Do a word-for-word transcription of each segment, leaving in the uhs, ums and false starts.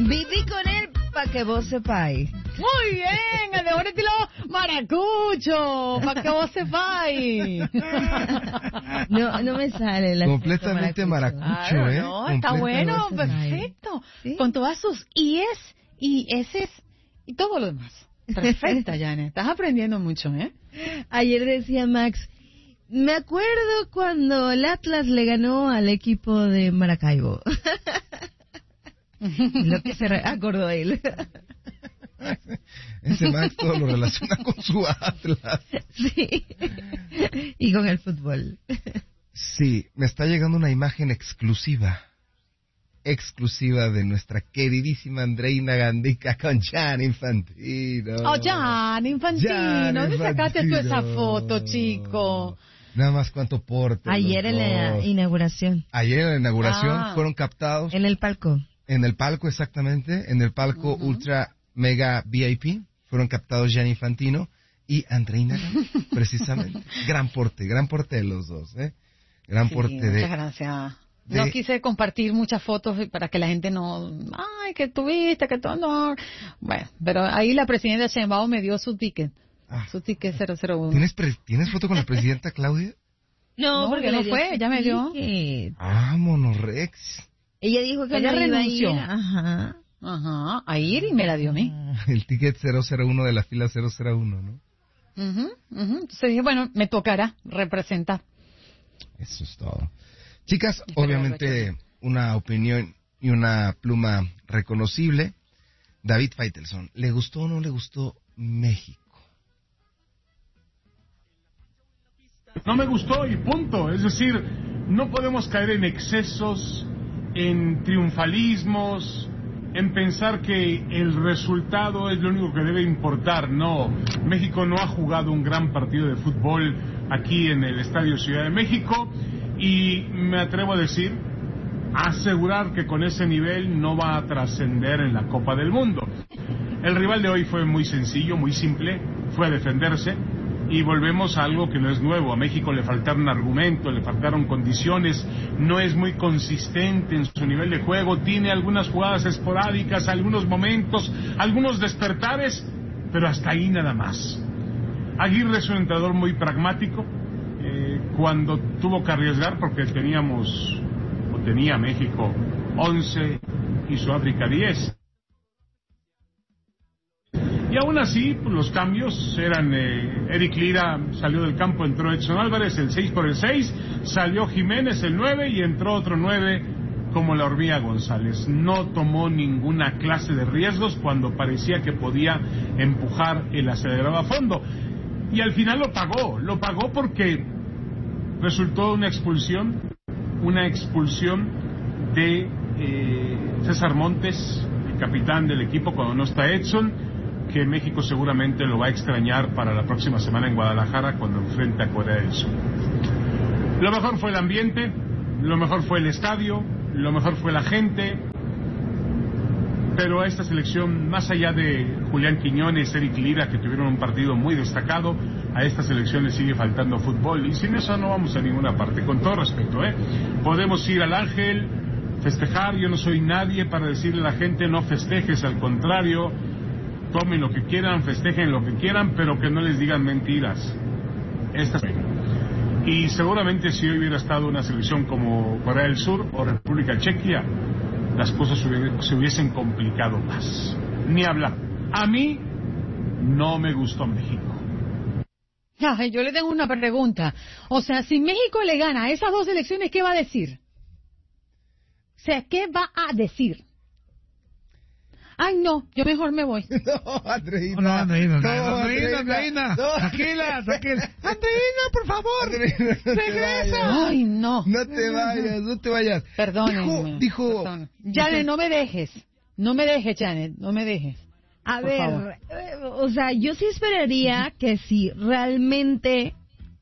Viví con él para que vos sepáis. Muy bien, el mejor estilo maracucho, para que vos sepáis. No, no me sale la completamente maracucho, Claro, ¿eh? no, está bueno, perfecto. ¿Sí? Con todas sus ies y eses y todo lo demás. Perfecta, Janet. Estás aprendiendo mucho, ¿eh? Ayer decía Max, me acuerdo cuando el Atlas le ganó al equipo de Maracaibo. Lo que se acordó él. Ese Max todo lo relaciona con su Atlas. Sí. Y con el fútbol. Sí, me está llegando una imagen exclusiva. Exclusiva de nuestra queridísima Andreina Gandica con Jan Infantino. Oh, Jan Infantino. Jan ¿Dónde sacaste tú Infantino. esa foto, chico? Nada más cuánto porte. Ayer en la inauguración. Ayer en la inauguración Ah. fueron captados. En el palco. En el palco, exactamente. En el palco Uh-huh. Ultra Mega V I P. Fueron captados Jan Infantino y Andreina, precisamente. Gran porte, gran porte de los dos, ¿eh? Gran Sí, porte de... muchas gracias. de- No quise compartir muchas fotos para que la gente no... Ay, que tuviste, que todo... No. Bueno, pero ahí la presidenta Sheinbaum me dio su ticket. Ah. Su ticket cero cero uno. ¿Tienes, pre- ¿Tienes foto con la presidenta Claudia? No, porque no le dio fue, su ya me dio. ticket. Vámonos, Rex. Ella dijo que Ella no iba a renunció. ir. Ajá. Ajá, a ir y me la dio a mí. El ticket cero cero uno de la fila cero cero uno, ¿no? Ujú, ujú. Entonces dije, bueno, me tocará representar. Eso es todo. Chicas, Espero obviamente una opinión y una pluma reconocible. David Faitelson, ¿le gustó o no le gustó México? No me gustó y punto. Es decir, no podemos caer en excesos, en triunfalismos, en pensar que el resultado es lo único que debe importar. No, México no ha jugado un gran partido de fútbol aquí en el Estadio Ciudad de México y me atrevo a decir, a asegurar que con ese nivel no va a trascender en la Copa del Mundo. El rival de hoy fue muy sencillo, muy simple, fue a defenderse. Y volvemos a algo que no es nuevo. A México le faltaron argumentos, le faltaron condiciones, no es muy consistente en su nivel de juego, tiene algunas jugadas esporádicas, algunos momentos, algunos despertares, pero hasta ahí nada más. Aguirre es un entrenador muy pragmático, eh, cuando tuvo que arriesgar, porque teníamos, o tenía México, once y Sudáfrica diez. Y aún así, pues, los cambios eran, eh, Eric Lira salió del campo, entró Edson Álvarez, el seis por el seis, salió Jiménez, el nueve, y entró otro nueve como la hormiga González. No tomó ninguna clase de riesgos cuando parecía que podía empujar el acelerador a fondo. Y al final lo pagó, lo pagó porque resultó una expulsión, una expulsión de eh, César Montes, el capitán del equipo cuando no está Edson, que México seguramente lo va a extrañar para la próxima semana en Guadalajara cuando enfrente a Corea del Sur. Lo mejor fue el ambiente, lo mejor fue el estadio, lo mejor fue la gente, pero a esta selección, más allá de Julián Quiñones, Eric Lira, que tuvieron un partido muy destacado, a esta selección le sigue faltando fútbol, y sin eso no vamos a ninguna parte, con todo respeto, ¿eh? Podemos ir al Ángel, festejar, yo no soy nadie para decirle a la gente no festejes, al contrario, tomen lo que quieran, festejen lo que quieran, pero que no les digan mentiras. Esta y seguramente si hoy hubiera estado una selección como Corea del Sur o República Chequia, las cosas se hubiesen complicado más. Ni hablar. A mí no me gustó México. Ay, yo le tengo una pregunta. O sea, si México le gana a esas dos elecciones, ¿qué va a decir? O sea, ¿qué va a decir? Ay, no, yo mejor me voy. No, Andreina. No, Andreina, No, Andreina, Andreina. No. Tranquila, tranquila. Andreina, por favor. Andreina, no te Regresa. vayas. Ay, no. No te vayas, no te vayas. Perdónenme. Dijo, dijo, Perdón. Janet, no me dejes. No me dejes, Janet, no me dejes. A Por favor. ver, eh, o sea, yo sí esperaría que si realmente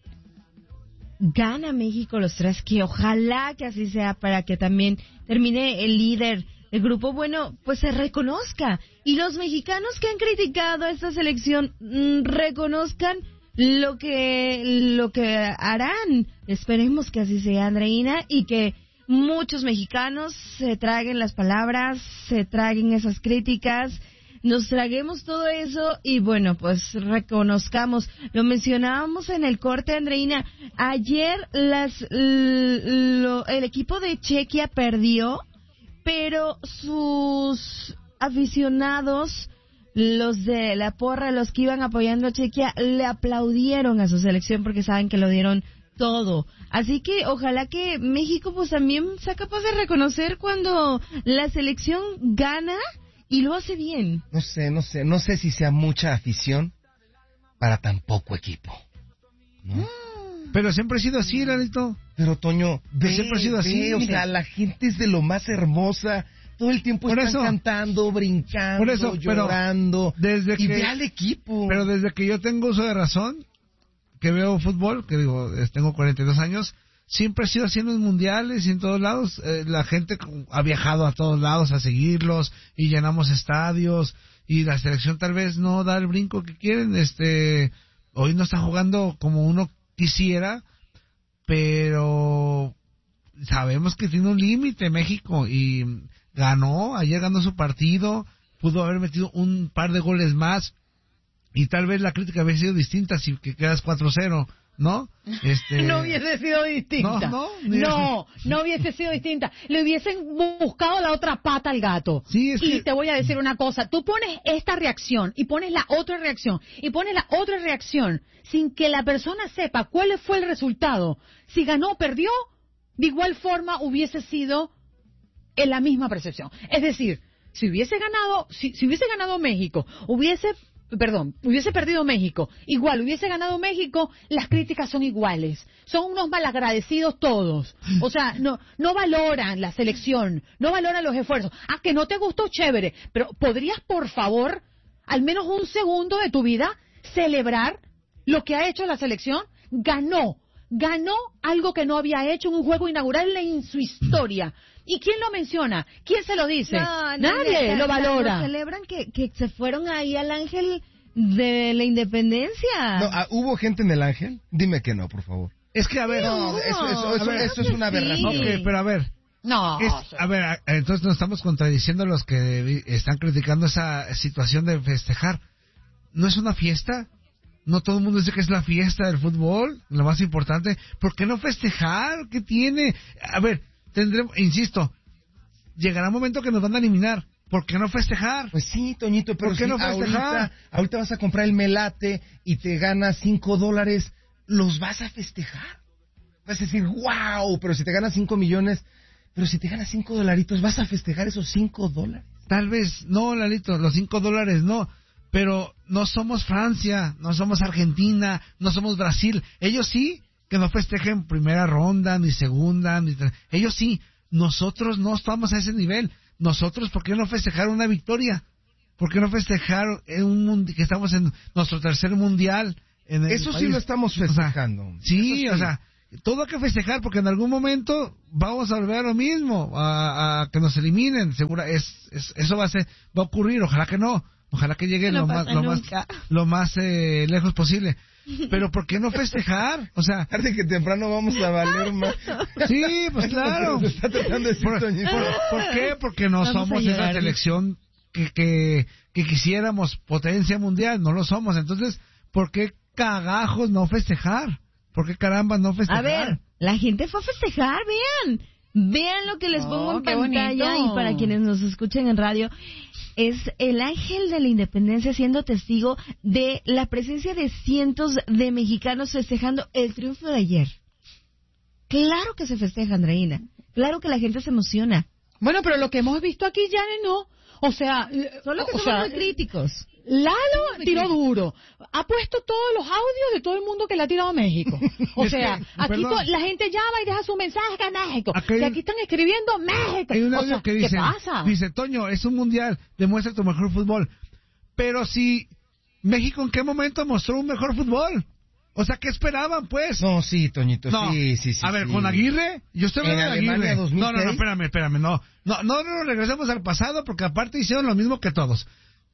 gana México los tres, que ojalá que así sea para que también termine el líder del grupo, bueno, pues se reconozca. Y los mexicanos que han criticado a esta selección mmm, reconozcan lo que, lo que harán. Esperemos que así sea, Andreina, y que muchos mexicanos se traguen las palabras se traguen esas críticas, nos traguemos todo eso y bueno, pues reconozcamos. Lo mencionábamos en el corte, Andreina. Ayer las l- lo, el equipo de Chequia perdió, pero sus aficionados, los de la porra, los que iban apoyando a Chequia, le aplaudieron a su selección porque saben que lo dieron todo. Así que ojalá que México pues también sea capaz de reconocer cuando la selección gana y lo hace bien. No sé, no sé, no sé si sea mucha afición para tan poco equipo, ¿no? Pero siempre ha sido así, Lalito. Pero Toño, ve, siempre ha sido así, ve, o mire. sea, la gente es de lo más hermosa. Todo el tiempo Por están eso. cantando, brincando, Por eso, pero llorando. desde y que- ve al equipo. Pero desde que yo tengo uso de razón, que veo fútbol, que digo, eh, tengo cuarenta y dos años, siempre ha sido así en los mundiales y en todos lados. Eh, la gente ha viajado a todos lados a seguirlos y llenamos estadios y la selección tal vez no da el brinco que quieren. Este, hoy no está jugando como uno quisiera, pero sabemos que tiene un límite México y ganó, ayer ganó su partido, pudo haber metido un par de goles más y tal vez la crítica hubiera sido distinta si que quedas cuatro cero, ¿no? Este... No hubiese sido distinta. No, no, ni- no, no hubiese sido distinta. Le hubiesen buscado la otra pata al gato. Sí, es y que- te voy a decir una cosa. Tú pones esta reacción y pones la otra reacción y pones la otra reacción sin que la persona sepa cuál fue el resultado. Si ganó o perdió, de igual forma hubiese sido en la misma percepción. Es decir, si hubiese ganado, si, si hubiese ganado México, hubiese Perdón, hubiese perdido México, igual hubiese ganado México, las críticas son iguales, son unos malagradecidos todos, o sea, no no valoran la selección, no valoran los esfuerzos. Ah, que no te gustó, chévere, pero ¿podrías por favor, al menos un segundo de tu vida, celebrar lo que ha hecho la selección? Ganó, ganó algo que no había hecho en un juego inaugural en su historia. ¿Y quién lo menciona? ¿Quién se lo dice? No, Nadie no, lo valora. no celebran que, que se fueron ahí al ángel de la independencia. No, ah, ¿hubo gente en el Ángel? Dime que no, por favor. Es que, a ver... No, eso, eso, eso, A ver, eso es una sí. aberración. Ok, pero a ver... No, Es- a ver, a- entonces nos estamos contradiciendo los que vi- están criticando esa situación de festejar. ¿No es una fiesta? No todo el mundo dice que es la fiesta del fútbol, lo más importante. ¿Por qué no festejar? ¿Qué tiene? A ver, tendremos, insisto, llegará un momento que nos van a eliminar. ¿Por qué no festejar? Pues sí, Toñito, pero ¿Por qué si no festejar? ahorita, ahorita vas a comprar el melate y te ganas cinco dólares, ¿los vas a festejar? Vas a decir, wow, pero si te ganas cinco millones, pero si te ganas cinco dolaritos, ¿vas a festejar esos cinco dólares? Tal vez, no, Lalito, los cinco dólares no. Pero no somos Francia, no somos Argentina, no somos Brasil. Ellos sí, que no festejen primera ronda, ni segunda, ni... ter- Ellos sí, nosotros no estamos a ese nivel. Nosotros, ¿por qué no festejar una victoria? ¿Por qué no festejar en un mundi- que estamos en nuestro tercer mundial? En el Eso sí país? lo estamos O sea, festejando. sí, Eso o sea, todo hay que festejar porque en algún momento vamos a volver a lo mismo, a, a que nos eliminen. Segura, es, es, eso va a ser, va a ocurrir. Ojalá que no, ojalá que llegue No lo más, pasa lo más, nunca. lo más eh, lejos posible. Pero ¿por qué no festejar? O sea, Tarde que temprano vamos a valer más. sí, pues Es lo que claro. nos está tratando de decir ¿Por, Toñito. por- por qué? Porque no Vamos a somos esa llegar. selección que, que, que quisiéramos, potencia mundial, no lo somos. Entonces, ¿por qué cagajos no festejar? ¿Por qué caramba no festejar? A ver, la gente fue a festejar, vean. Vean lo que les Oh, pongo en qué pantalla bonito. y para quienes nos escuchen en radio. Es el ángel de la independencia siendo testigo de la presencia de cientos de mexicanos festejando el triunfo de ayer. Claro que se festeja, Andreina. Claro que la gente se emociona. Bueno, pero lo que hemos visto aquí ya no. O sea, Solo que o somos sea, muy críticos. Lalo tiró duro. Ha puesto todos los audios de todo el mundo que le ha tirado a México. O Es sea, que, aquí perdón. to- la gente llama y deja su mensaje a México. Aquí hay y un- aquí están escribiendo México. Hay un O audio sea, que ¿qué dice, pasa? dice, Toño, es un mundial, demuestra tu mejor fútbol. Pero si México en qué momento mostró un mejor fútbol. O sea, ¿qué esperaban, pues? No, sí, Toñito, No. sí, sí, sí. A ver, sí. con Aguirre, yo estoy En hablando de Alemania Aguirre. dos mil No, no, no, seis. espérame, espérame, no. No, no, no, regresemos al pasado porque aparte hicieron lo mismo que todos.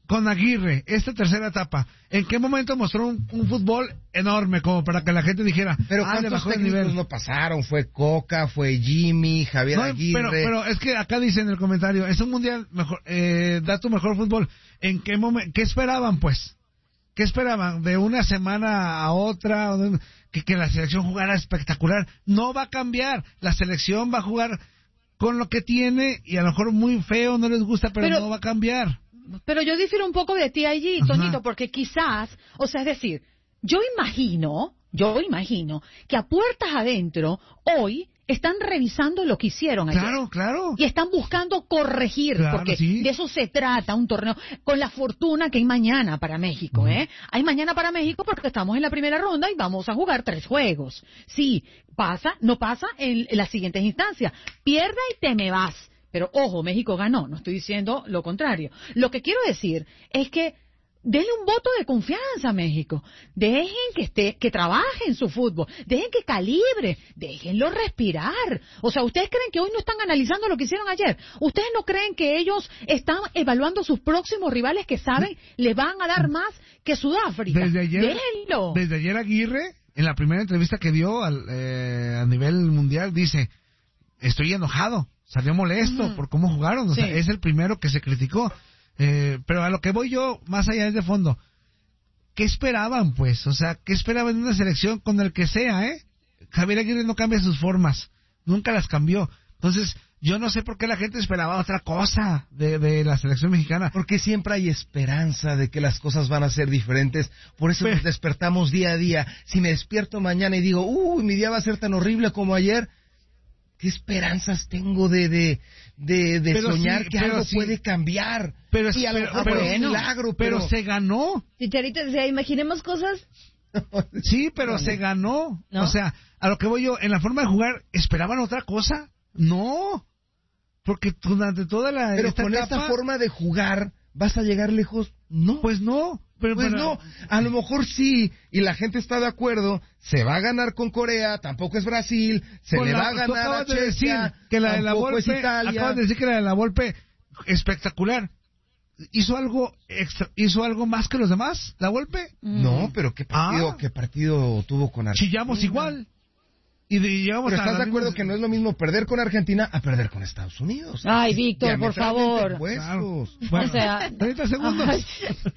con Aguirre, esta tercera etapa, ¿en qué momento mostró un, un fútbol enorme como para que la gente dijera, pero ah, le cuántos bajó el técnicos nivel? no pasaron? Fue Coca, fue Jimmy, Javier No, Aguirre. pero, pero es que acá dice en el comentario, es un mundial mejor, eh, da tu mejor fútbol. ¿En qué momento, qué esperaban pues? ¿Qué esperaban? ¿De una semana a otra? ¿O de- que, que la selección jugara espectacular? No va a cambiar. La selección va a jugar con lo que tiene y a lo mejor muy feo, no les gusta, pero, Pero- no va a cambiar. Pero yo difiero un poco de ti allí, Ajá. Toñito, porque quizás, o sea, es decir, yo imagino, yo imagino que a puertas adentro, hoy, están revisando lo que hicieron ayer. Claro, claro. Y están buscando corregir, Claro, porque sí. de eso se trata un torneo, con la fortuna que hay mañana para México, ¿eh? Hay mañana para México porque estamos en la primera ronda y vamos a jugar tres juegos. Sí, pasa, no pasa en, en las siguientes instancias. Pierda y te me vas. Pero ojo, México ganó, no estoy diciendo lo contrario. Lo que quiero decir es que denle un voto de confianza a México. Dejen que esté, que trabaje en su fútbol. Dejen que calibre. Déjenlo respirar. O sea, ¿ustedes creen que hoy no están analizando lo que hicieron ayer? ¿Ustedes no creen que ellos están evaluando sus próximos rivales que saben les van a dar más que Sudáfrica? Desde ayer, Déjenlo. desde ayer Aguirre, en la primera entrevista que dio al, eh, a nivel mundial, dice, estoy enojado, salió molesto Ujú. por cómo jugaron, o sea, Sí. es el primero que se criticó. Eh, pero a lo que voy yo, más allá es de fondo, ¿qué esperaban pues? O sea, ¿qué esperaban de una selección con el que sea, eh? Javier Aguirre no cambia sus formas, nunca las cambió. Entonces, yo no sé por qué la gente esperaba otra cosa de, de la selección mexicana. Porque siempre hay esperanza de que las cosas van a ser diferentes. Por eso Pero- nos despertamos día a día. Si me despierto mañana y digo, uy, mi día va a ser tan horrible como ayer, ¿qué esperanzas tengo de de de, de Pero soñar sí, que pero algo sí. puede cambiar? Pero, y a lo pero, mejor pero- fue un bueno, milagro, pero pero, se ganó. Chicharito decía, imaginemos cosas. Sí, pero se ganó. ¿No? O sea, a lo que voy yo, en la forma de jugar, ¿esperaban otra cosa? No. Porque durante toda la pero esta con etapa, esta forma de jugar, ¿vas a llegar lejos? No. pues no. Pero, Pues pero- no, a lo mejor sí, y la gente está de acuerdo, se va a ganar con Corea, tampoco es Brasil, se con le la- va a tú ganar a acabas de decir Chequia, que la de la tampoco es Volpe, Italia. acabas de decir que la de la Volpe espectacular. ¿Hizo algo extra, hizo algo más que los demás, la Volpe? No, pero ¿qué partido, Ah. qué partido tuvo con Argentina? Chillamos igual. Y de- llegamos Pero a estás las de acuerdo mismas- que no es lo mismo perder con Argentina a perder con Estados Unidos. Ay, Es Víctor, por diametralmente favor. opuestos. Claro. Bueno, O sea- treinta segundos. Ay.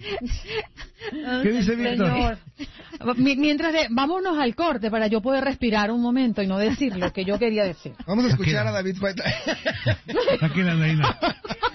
¿Qué dice Víctor? Señor, Mi- mientras de, vámonos al corte para yo poder respirar un momento y no decir lo que yo quería decir. Vamos a escuchar Tranquila. a David White. Tranquila, Reina.